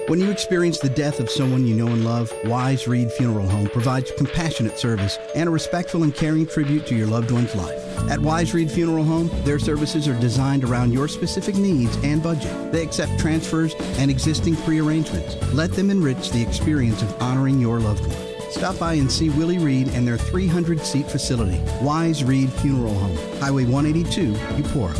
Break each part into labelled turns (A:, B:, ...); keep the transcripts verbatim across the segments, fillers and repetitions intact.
A: When you experience the death of someone you know and love, Wise Reed Funeral Home provides compassionate service and a respectful and caring tribute to your loved one's life. At Wise Reed Funeral Home, their services are designed around your specific needs and budget. They accept transfers and existing pre-arrangements. Let them enrich the experience of honoring your loved one. Stop by and see Willie Reed and their three hundred seat facility, Wise Reed Funeral Home, Highway one eighty-two, Eupora.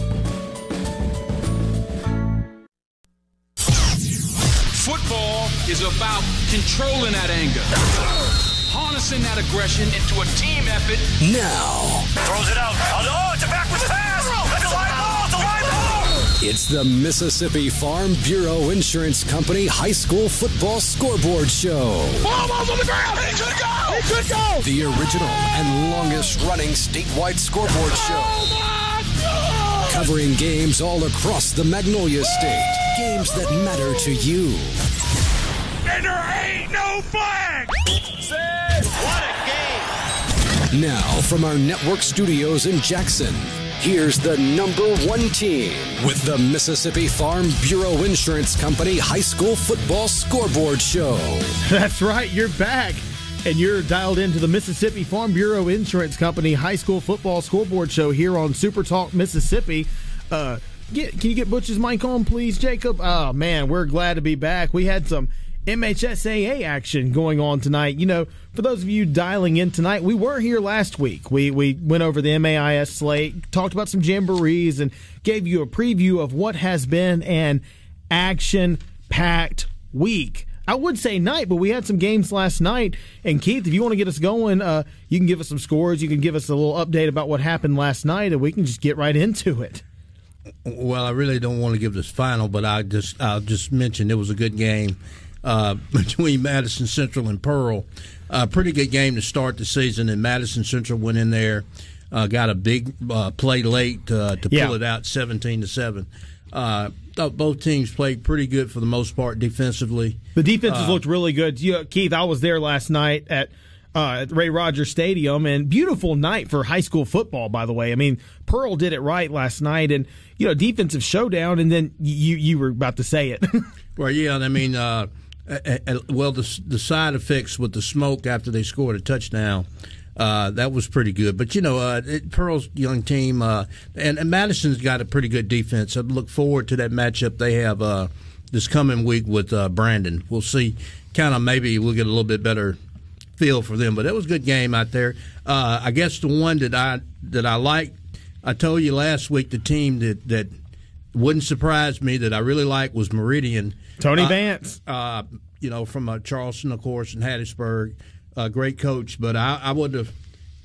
B: Football is about controlling that anger, harnessing that aggression into a team effort.
C: Now.
D: Throws it out. Oh, it's a backwards pass. That's a live ball. It's a live ball.
C: It's the Mississippi Farm Bureau Insurance Company High School Football Scoreboard Show.
D: Ball's on the ground. He could go. He could go.
C: The original and longest-running statewide scoreboard show.
D: Oh, my God.
C: Covering games all across the Magnolia State. Games that matter to you.
D: And there ain't no flag. What a game.
C: Now, from our network studios in Jackson, here's the number one team with the Mississippi Farm Bureau Insurance Company High School Football Scoreboard Show.
E: That's right, you're back. And you're dialed into the Mississippi Farm Bureau Insurance Company High School Football Scoreboard Show here on Super Talk Mississippi. Uh, get, can you get Butch's mic on, please, Jacob? Oh, man, we're glad to be back. We had some M H S A A action going on tonight. You know, for those of you dialing in tonight, we were here last week. We we went over the M A I S slate, talked about some jamborees, and gave you a preview of what has been an action-packed week. I would say night, but we had some games last night. And, Keith, if you want to get us going, uh, you can give us some scores. You can give us a little update about what happened last night, and we can just get right into it.
F: Well, I really don't want to give this final, but I just, I'll just mention it was a good game uh, between Madison Central and Pearl. A uh, pretty good game to start the season, and Madison Central went in there, uh, got a big uh, play late uh, to pull
E: yeah.
F: it out seventeen to seven. Uh, thought both teams played pretty good for the most part defensively.
E: The defenses
F: uh,
E: looked really good. You know, Keith, I was there last night at, uh, at Ray Rogers Stadium, and beautiful night for high school football, by the way. I mean, Pearl did it right last night, and, you know, defensive showdown, and then you you were about to say it.
F: Well, yeah, I mean, uh, well, the, the side effects with the smoke after they scored a touchdown, Uh, that was pretty good. But, you know, uh, it, Pearl's young team, uh, and, and Madison's got a pretty good defense. I look forward to that matchup they have uh, this coming week with uh, Brandon. We'll see. Kind of maybe we'll get a little bit better feel for them. But it was a good game out there. Uh, I guess the one that I that I liked, I told you last week, the team that, that wouldn't surprise me that I really liked was Meridian.
E: Tony
F: uh,
E: Vance.
F: Uh, you know, from uh, Charleston, of course, and Hattiesburg. A great coach, but I, I would have,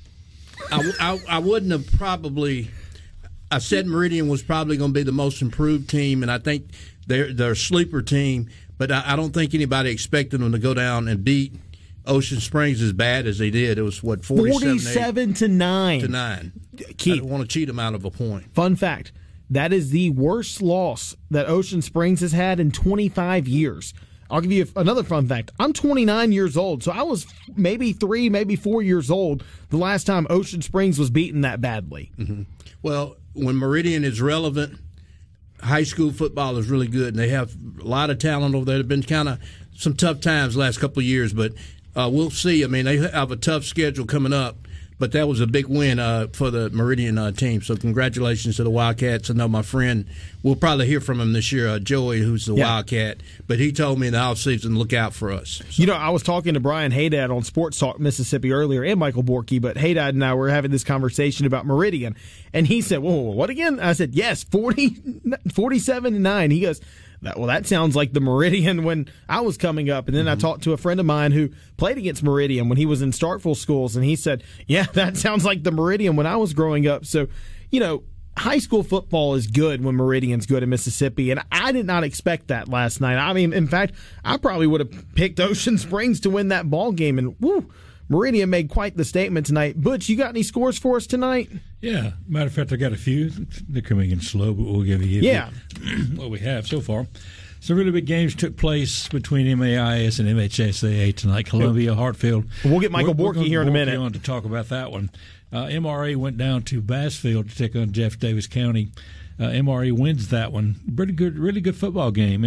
F: I, I, I wouldn't have probably. I said Meridian was probably going to be the most improved team, and I think they're they're a sleeper team. But I, I don't think anybody expected them to go down and beat Ocean Springs as bad as they did. It was what
E: forty-seven to nine
F: to nine.
E: Keith,
F: I don't want to cheat them out of a point.
E: Fun fact: that is the worst loss that Ocean Springs has had in twenty-five years. I'll give you another fun fact. I'm twenty-nine years old, so I was maybe three, maybe four years old the last time Ocean Springs was beaten that badly.
F: Mm-hmm. Well, when Meridian is relevant, high school football is really good, and they have a lot of talent over there. There have been kind of some tough times the last couple of years, but uh, we'll see. I mean, they have a tough schedule coming up, but that was a big win uh, for the Meridian uh, team. So congratulations to the Wildcats. I know my friend, we'll probably hear from him this year, uh, Joey, who's the yeah. Wildcat, but he told me in the offseason, look out for us. So.
E: You know, I was talking to Brian Haydad on Sports Talk Mississippi earlier, and Michael Borky, but Haydad and I were having this conversation about Meridian, and he said, whoa, whoa, whoa what again? I said, yes, forty, forty-seven to nine. He goes, well, that sounds like the Meridian when I was coming up. And then mm-hmm. I talked to a friend of mine who played against Meridian when he was in Starkville schools, and he said, yeah, that sounds like the Meridian when I was growing up. So, you know, high school football is good when Meridian's good in Mississippi, and I did not expect that last night. I mean, in fact, I probably would have picked Ocean Springs to win that ball game, and woo, Meridian made quite the statement tonight. Butch, you got any scores for us tonight?
G: Yeah. Matter of fact, I got a few. They're coming in slow, but we'll give you
E: yeah.
G: what we have so far. Some really big games took place between M A I S and M H S A A tonight. Columbia, Hartfield.
E: We'll get Michael
G: we're,
E: Borky here in a minute.
G: We're on to talk about that one. Uh, M R A went down to Bassfield to take on Jeff Davis County. Uh, M R A wins that one. Pretty good, really good football game.